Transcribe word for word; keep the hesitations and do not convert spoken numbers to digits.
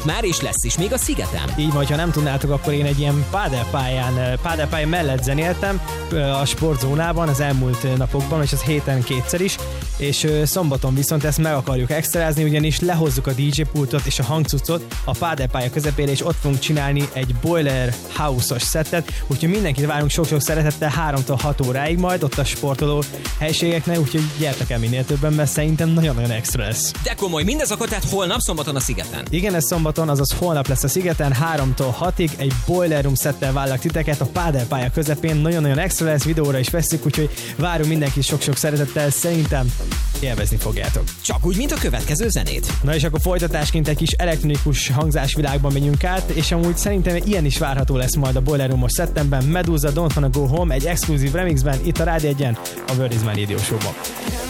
Már is lesz is még a szigeten. Így van, ha nem tudnátok, akkor én egy ilyen pádelpályán, pádelpályán mellett zenéltem a sportzónában az elmúlt napokban, és az héten kétszer is, és szombaton viszont ezt meg akarjuk extrázni, ugyanis lehozzuk a dé dzsé pultot és a hangcuccot a pádelpálya közepére, és ott fogunk csinálni egy Boiler House-os szettet, úgyhogy mindenkit várunk sok-sok szeretettel háromtól hat óráig majd ott a sportoló helységeknek, úgyhogy gyertek el minél többen, mert szerintem nagyon-nagyon extra lesz. De komoly, mindez akkor tehát holnap szombaton a szigeten. Igen, ez szombaton, azaz holnap lesz a szigeten, háromtól hatig egy Boiler Room szettel várlak titeket a pádelpálya közepén, nagyon-nagyon extra lesz, videóra is veszik, úgyhogy várunk mindenkit sok-sok szeretettel, szerintem élvezni fogjátok. Csak úgy, mint a következő zenét. Na és akkor folytatásként egy kis elektronikus hangzásvilágban megyünk át, és amúgy szerintem ilyen is várható lesz majd a Boiler Room-os szettemben, Medusa Don't Wanna Go Home egy exkluzív remixben itt a Rádió egyen, a Word Is My Radio Show-ban.